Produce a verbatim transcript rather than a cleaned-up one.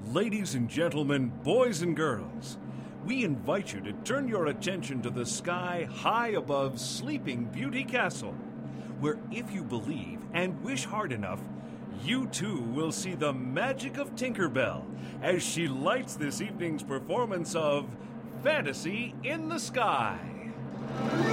Ladies and gentlemen, boys and girls, we invite you to turn your attention to the sky high above Sleeping Beauty Castle, where if you believe and wish hard enough, you too will see the magic of Tinkerbell as she lights this evening's performance of Fantasy in the Sky.